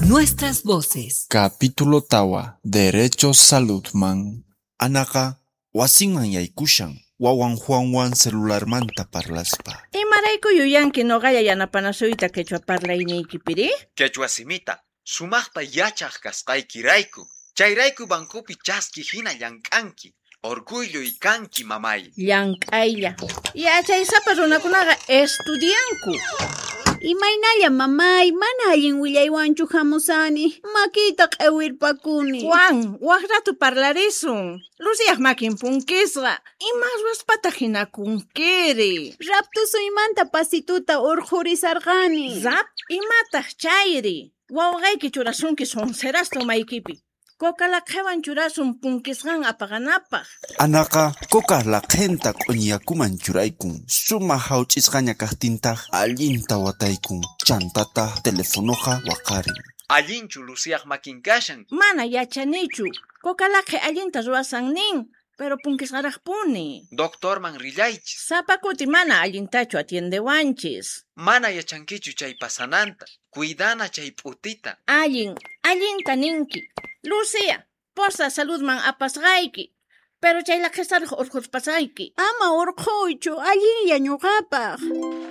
Nuestras voces. Capítulo tawa Derechos Saludman. Anaka wasinman yaykushan wawan Juanwan celularmanta parlaspa. Imarayku yuyanki noqalla yanapanasuyta quechua parlayniykipirí? Quechua simita, sumaqta yachaq kasqaykirayku. Chayrayku bankupi chaski hina llank'anki. Orgullo y kanki mamay. Llank'aylla. Yachaysapa runakunaqa estudianku. Imaynalla mamay, mana allin willaywanchu hamusani. Makita q'ewirpakuni. Juan, waqratu parlarisun. Luciaq makin punkisqa. Imas waspata hina kunkiri. Raptu suymanta pasituta urqurisarqani. Zap, imataq chayri. Wawqayki churasunki sonserasta umaykipi. Kokala qhewan churasun punkisqan apaganapaq. Anaka koka laqhenta q'uñiyakuman churaykun. Suma hawch'isqaña kaqtintaq allinta wataykun. Chantata telefonoqa waqarin. Allinchu Luciaq makin kashan. Mana yachanichu. Kokalaqhe allinta ruwasan nin. Pero punkisqaraqpuni. Doctorman rillaychis. Sapakuti mana allintachu atiendewanchis. Mana yachankichu chay pasananta. Cuidana chay p'utita. Allinta ninki. Lucia, posa saludman apasqayki. Pero chaylaqhisaraq urquspasayki. Ama urquychu, allinlla ñuqapaq.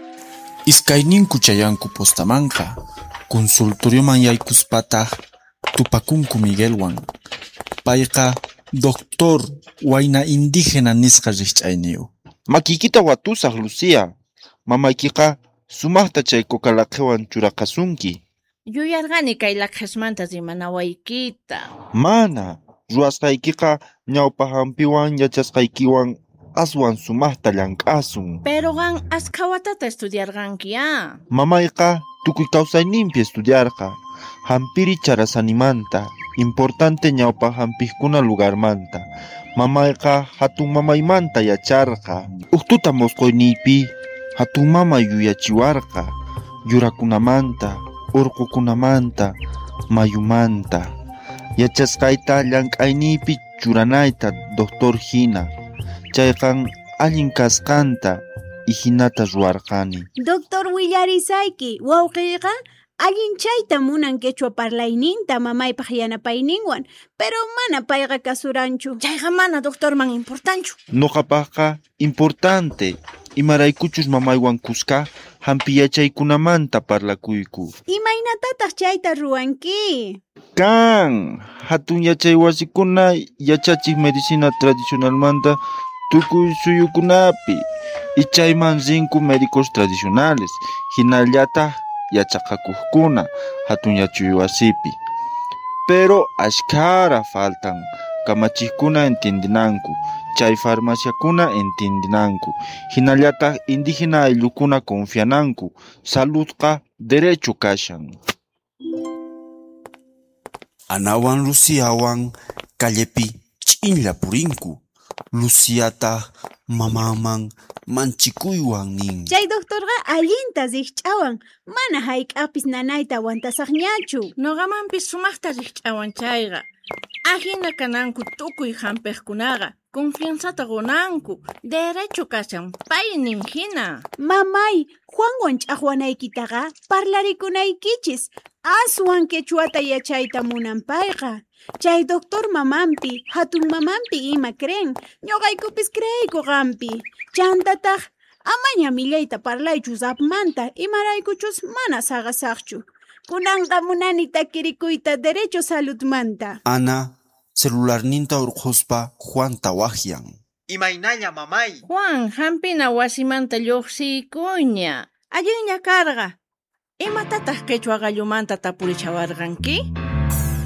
Iskayninku chayanku postamanqa. Consultorioman yaykuspataq tupakunku Miguelwan. Payqa doctor wayna indígena nisqa riqch'ayniyu. Makikita watusaq Lucia. Mamaykiqa sumaqta chay kokalaqhewan churaqasunki. Yuyarqani kay laqhesmanta rimanawaykita. Mana, ruwasqaykiqa ñawpa hampiwan yachasqaykiwan aswan sumaqta llank'asun. Pero qan askawatata estudiarqankiya. Mamayqa tukuy kawsayninpi estudiarqa. Hampiri charasanimanta, importante ñawpa hampiqkuna lugarmanta. Mamayqa hatun mamaymanta yacharqa. Uktuta mosqoyniypi hatun mamay yuyachiwarqa. Yurakunamanta, urqukunamanta, mayumanta. Yachasqayta llank'ayniypi churanayta doctor hina. Chayqan allin kasqanta ihinata ruwarqani. Doctor willarisayki, wawqiyqa allin chayta munan quechua parlayninta mamaypaq yanapayninwan. Pero mana payqa kasuranchu. Chayqa mana doctorman importanchu. Nuqapaqqa importante. Imaraykuchus mamaywan kusqa hampi yachaykunamanta parlakuyku. Imaynatataq chayta ruwanki? Kan hatun yachay wasikuna yachachiq medicina tradicionalmanta tukuy suyukunapi. Ichayman rinku médicos tradicionales. Hinallataq yachaqakuqkuna hatun yachuy wasipi. Pero ashkara faltan. Kamachiqkuna entendinanku. Chay farmaciakuna entendinanku. Hinallataq indígena ayllukuna confiananku. Saludqa derecho kashan. Anawan Luciawan callepi ch'inlla purinku. Luciata mamaman manchikuywan nin. Chay doctorqa allinta riqch'awan. Mana hayk'apis nanayta awantasaqñachu. Noqamanpis sumaqta riqch'awan chayqa. Ahina kananku tukuy hampiqkunaqa. Confianzata runanku. Derecho kashan pay nin hina. Mamay, Juanwan ch'aqwanaykitaqa parlarikunaykichis. Aswan quechuata yachayta munan payqa. Chay doctor mamanpi, hatun mamanpi ima creen. Ñuqaykupis creyku qampi. Chantataq amaña millayta parlaychu zapmanta. Imaraykuchus mana saqasaqchu. Kunanqa munani takirikuyta derecho saludmanta. Ana celularninta urquspa Juanta waqyan. Imaynalla mamay. Juan, hampina wasimanta lluqsiykuña. Allinlla karqa. Imatataq quechua gallumanta tapurichawarqanki?